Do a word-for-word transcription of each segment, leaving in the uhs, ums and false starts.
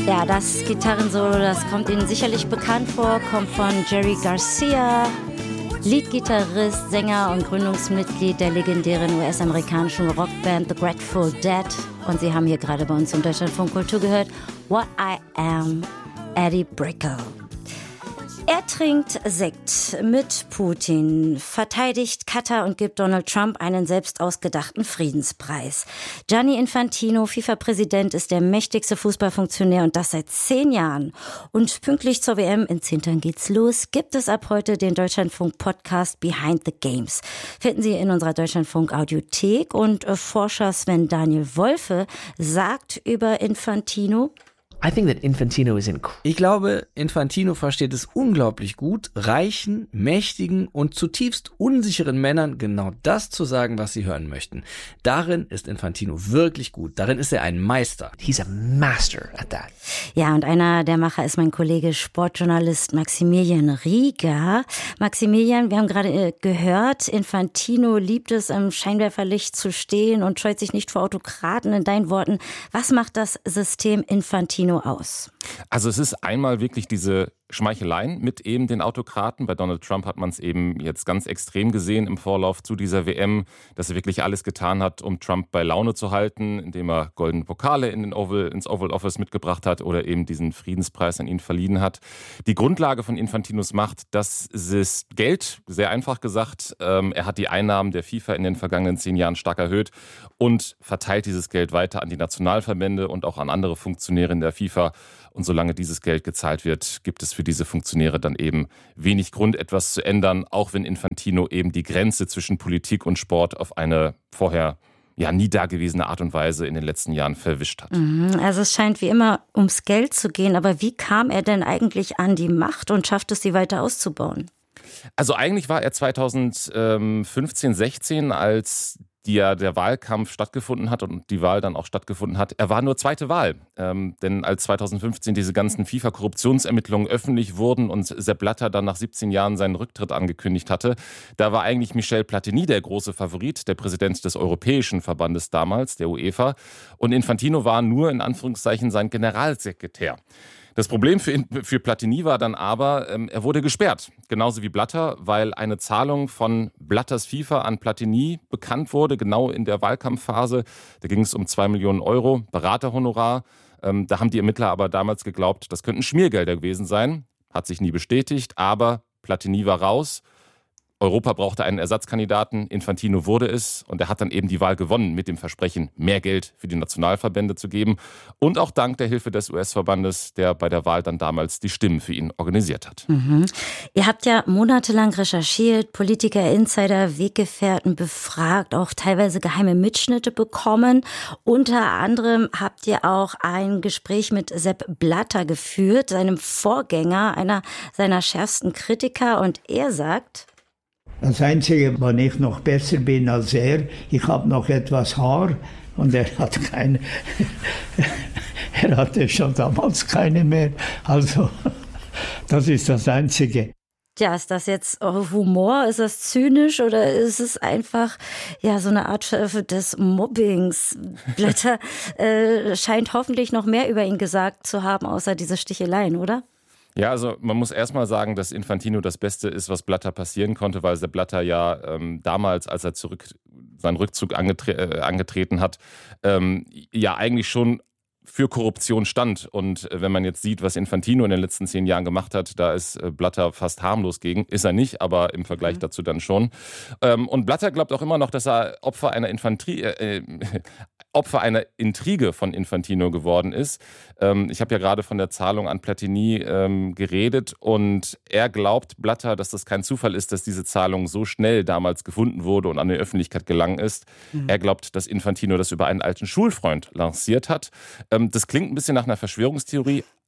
Ja, das Gitarrensolo, das kommt Ihnen sicherlich bekannt vor, kommt von Jerry Garcia, Leadgitarrist, Sänger und Gründungsmitglied der legendären U S-amerikanischen Rockband The Grateful Dead. Und Sie haben hier gerade bei uns im Deutschlandfunk Kultur gehört, What I Am, Eddie Brickell. Er trinkt Sekt mit Putin, verteidigt Katar und gibt Donald Trump einen selbst ausgedachten Friedenspreis. Gianni Infantino, FIFA-Präsident, ist der mächtigste Fußballfunktionär und das seit zehn Jahren. Und pünktlich zur W M, in zehn Tagen geht's los, gibt es ab heute den Deutschlandfunk-Podcast Behind the Games. Finden Sie in unserer Deutschlandfunk-Audiothek. Und Forscher Sven Daniel Wolfe sagt über Infantino: I think that Infantino is inc- Ich glaube, Infantino versteht es unglaublich gut, reichen, mächtigen und zutiefst unsicheren Männern genau das zu sagen, was sie hören möchten. Darin ist Infantino wirklich gut. Darin ist er ein Meister. He's a master at that. Ja, und einer der Macher ist mein Kollege Sportjournalist Maximilian Rieger. Maximilian, wir haben gerade äh, gehört, Infantino liebt es, im Scheinwerferlicht zu stehen und scheut sich nicht vor Autokraten. In deinen Worten, was macht das System Infantino aus? Also es ist einmal wirklich diese Schmeicheleien mit eben den Autokraten. Bei Donald Trump hat man es eben jetzt ganz extrem gesehen im Vorlauf zu dieser W M, dass er wirklich alles getan hat, um Trump bei Laune zu halten, indem er goldene Pokale in den Oval, ins Oval Office mitgebracht hat oder eben diesen Friedenspreis an ihn verliehen hat. Die Grundlage von Infantinos Macht, das ist Geld, sehr einfach gesagt. Ähm, er hat die Einnahmen der FIFA in den vergangenen zehn Jahren stark erhöht und verteilt dieses Geld weiter an die Nationalverbände und auch an andere Funktionäre in der FIFA. Und solange dieses Geld gezahlt wird, gibt es für diese Funktionäre dann eben wenig Grund, etwas zu ändern, auch wenn Infantino eben die Grenze zwischen Politik und Sport auf eine vorher ja nie dagewesene Art und Weise in den letzten Jahren verwischt hat. Also es scheint wie immer ums Geld zu gehen, aber wie kam er denn eigentlich an die Macht und schafft es, sie weiter auszubauen? Also eigentlich war er zweitausendfünfzehn, sechzehn, als die ja der Wahlkampf stattgefunden hat und die Wahl dann auch stattgefunden hat. Er war nur zweite Wahl, ähm, denn als zweitausendfünfzehn diese ganzen FIFA-Korruptionsermittlungen öffentlich wurden und Sepp Blatter dann nach siebzehn Jahren seinen Rücktritt angekündigt hatte, da war eigentlich Michel Platini der große Favorit, der Präsident des Europäischen Verbandes damals, der UEFA, und Infantino war nur in Anführungszeichen sein Generalsekretär. Das Problem für, ihn, für Platini war dann aber, ähm, er wurde gesperrt, genauso wie Blatter, weil eine Zahlung von Blatters FIFA an Platini bekannt wurde, genau in der Wahlkampfphase. Da ging es um zwei Millionen Euro, Beraterhonorar. Ähm, da haben die Ermittler aber damals geglaubt, das könnten Schmiergelder gewesen sein. Hat sich nie bestätigt, aber Platini war raus. Europa brauchte einen Ersatzkandidaten, Infantino wurde es und er hat dann eben die Wahl gewonnen mit dem Versprechen, mehr Geld für die Nationalverbände zu geben und auch dank der Hilfe des U S-Verbandes, der bei der Wahl dann damals die Stimmen für ihn organisiert hat. Mhm. Ihr habt ja monatelang recherchiert, Politiker, Insider, Weggefährten befragt, auch teilweise geheime Mitschnitte bekommen. Unter anderem habt ihr auch ein Gespräch mit Sepp Blatter geführt, seinem Vorgänger, einer seiner schärfsten Kritiker, und er sagt: Das Einzige, wann ich noch besser bin als er, ich habe noch etwas Haar und er hat keine, er hatte schon damals keine mehr. Also das ist das Einzige. Ja, ist das jetzt Humor? Ist das zynisch oder ist es einfach ja so eine Art des Mobbings? Blatter äh, scheint hoffentlich noch mehr über ihn gesagt zu haben, außer diese Sticheleien, oder? Ja, also man muss erstmal sagen, dass Infantino das Beste ist, was Blatter passieren konnte, weil der Blatter ja ähm, damals, als er zurück seinen Rückzug angetre- äh, angetreten hat, ähm, ja eigentlich schon für Korruption stand. Und wenn man jetzt sieht, was Infantino in den letzten zehn Jahren gemacht hat, da ist Blatter fast harmlos gegen. Ist er nicht, aber im Vergleich mhm. dazu dann schon. Und Blatter glaubt auch immer noch, dass er Opfer einer Infantrie, äh, Opfer einer Intrige von Infantino geworden ist. Ähm, ich habe ja gerade von der Zahlung an Platini ähm, geredet und er glaubt, Blatter, dass das kein Zufall ist, dass diese Zahlung so schnell damals gefunden wurde und an die Öffentlichkeit gelangen ist. Mhm. Er glaubt, dass Infantino das über einen alten Schulfreund lanciert hat. Ähm, das klingt ein bisschen nach einer Verschwörungstheorie,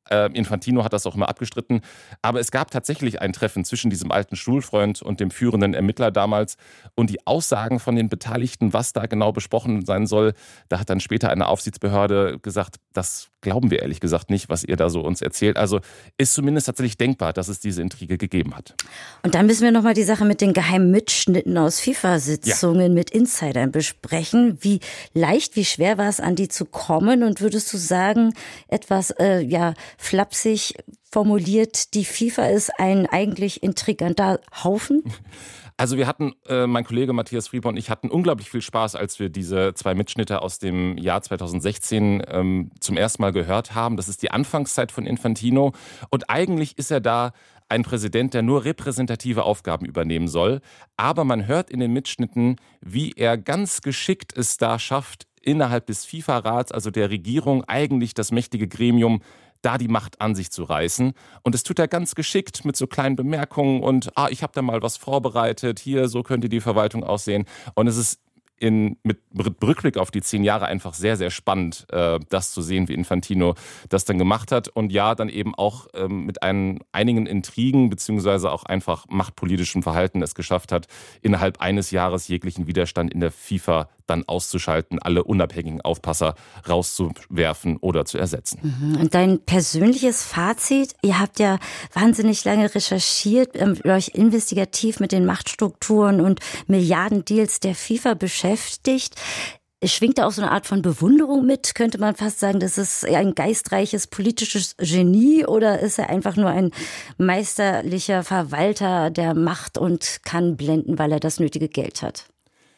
Infantino hat das auch immer abgestritten. Aber es gab tatsächlich ein Treffen zwischen diesem alten Schulfreund und dem führenden Ermittler damals. Und die Aussagen von den Beteiligten, was da genau besprochen sein soll, da hat dann später eine Aufsichtsbehörde gesagt, das glauben wir ehrlich gesagt nicht, was ihr da so uns erzählt. Also ist zumindest tatsächlich denkbar, dass es diese Intrige gegeben hat. Und dann müssen wir nochmal die Sache mit den geheimen Mitschnitten aus FIFA-Sitzungen ja. mit Insidern besprechen. Wie leicht, wie schwer war es, an die zu kommen? Und würdest du sagen, etwas, äh, ja, flapsig formuliert, die FIFA ist ein eigentlich intriganter Haufen? Also wir hatten, äh, mein Kollege Matthias Frieber und ich hatten unglaublich viel Spaß, als wir diese zwei Mitschnitte aus dem Jahr zweitausendsechzehn ähm, zum ersten Mal gehört haben. Das ist die Anfangszeit von Infantino und eigentlich ist er da ein Präsident, der nur repräsentative Aufgaben übernehmen soll. Aber man hört in den Mitschnitten, wie er ganz geschickt es da schafft, innerhalb des FIFA-Rats, also der Regierung, eigentlich das mächtige Gremium, da die Macht an sich zu reißen. Und das tut er ganz geschickt mit so kleinen Bemerkungen und ah, ich habe da mal was vorbereitet, hier, so könnte die Verwaltung aussehen. Und es ist in, mit Rückblick auf die zehn Jahre einfach sehr, sehr spannend, äh, das zu sehen, wie Infantino das dann gemacht hat. Und ja, dann eben auch ähm, mit einen, einigen Intrigen beziehungsweise auch einfach machtpolitischem Verhalten es geschafft hat, innerhalb eines Jahres jeglichen Widerstand in der FIFA dann auszuschalten, alle unabhängigen Aufpasser rauszuwerfen oder zu ersetzen. Und dein persönliches Fazit? Ihr habt ja wahnsinnig lange recherchiert, euch investigativ mit den Machtstrukturen und Milliardendeals der FIFA beschäftigt. Schwingt da auch so eine Art von Bewunderung mit? Könnte man fast sagen, das ist ein geistreiches politisches Genie oder ist er einfach nur ein meisterlicher Verwalter der Macht und kann blenden, weil er das nötige Geld hat?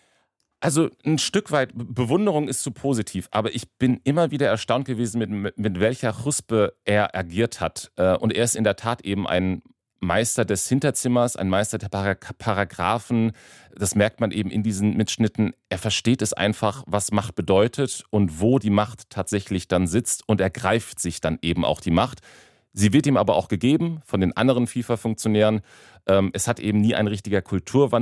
Also ein Stück weit, Bewunderung ist zu positiv, aber ich bin immer wieder erstaunt gewesen, mit, mit, mit welcher Chuspe er agiert hat. Und er ist in der Tat eben ein Meister des Hinterzimmers, ein Meister der Paragraphen. Das merkt man eben in diesen Mitschnitten. Er versteht es einfach, was Macht bedeutet und wo die Macht tatsächlich dann sitzt und er greift sich dann eben auch die Macht. Sie wird ihm aber auch gegeben von den anderen FIFA-Funktionären. Es hat eben nie ein richtiger Kulturwandel